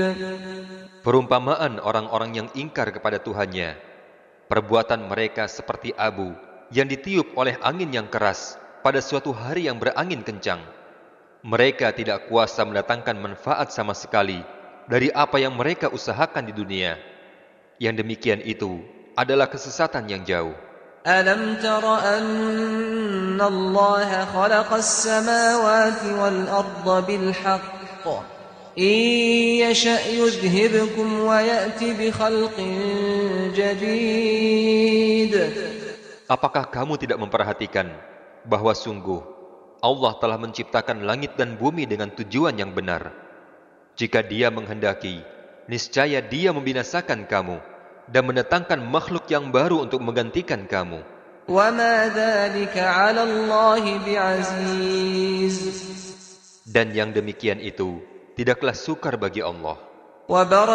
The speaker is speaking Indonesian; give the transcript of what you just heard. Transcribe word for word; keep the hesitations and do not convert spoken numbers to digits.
Perumpamaan orang-orang yang ingkar kepada Tuhannya, perbuatan mereka seperti abu yang ditiup oleh angin yang keras pada suatu hari yang berangin kencang. Mereka tidak kuasa mendatangkan manfaat sama sekali dari apa yang mereka usahakan di dunia. Yang demikian itu adalah kesesatan yang jauh. Alam tara anna Allah khalaqas samawati wal arda bil haqq in yasha' yudhhibkum wa ya'ti bi khalqin jadid. Apakah kamu tidak memperhatikan bahwa sungguh Allah telah menciptakan langit dan bumi dengan tujuan yang benar? Jika Dia menghendaki, niscaya Dia membinasakan kamu dan mendatangkan makhluk yang baru untuk menggantikan kamu. Wa ma dzalika 'ala Allah bi'aziz. Dan yang demikian itu tidaklah sukar bagi Allah.